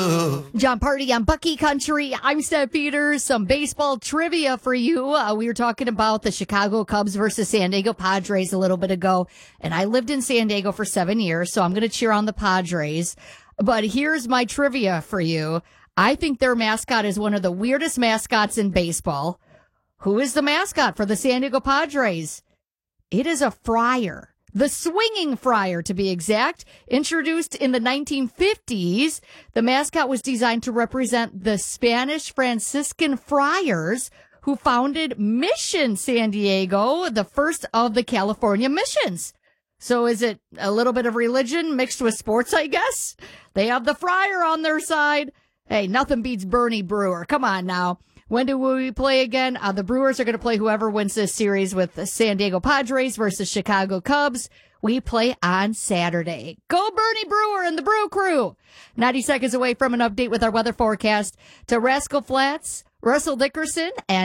John Party on Bucky Country. I'm Steph Peters. Some baseball trivia for you. We were talking about the Chicago Cubs versus San Diego Padres a little bit ago, and I lived in San Diego for 7 years, so I'm going to cheer on the Padres. But here's my trivia for you. I think their mascot is one of the weirdest mascots in baseball. Who is the mascot for the San Diego Padres? It is a friar. The swinging friar, to be exact. Introduced in the 1950s, the mascot was designed to represent the Spanish Franciscan friars who founded Mission San Diego, the first of the California missions. So is it a little bit of religion mixed with sports, I guess? They have the friar on their side. Hey, nothing beats Bernie Brewer. Come on now. When do we play again? The Brewers are going to play whoever wins this series with the San Diego Padres versus Chicago Cubs. We play on Saturday. Go Bernie Brewer and the Brew Crew. 90 seconds away from an update with our weather forecast to Rascal Flats, Russell Dickerson, and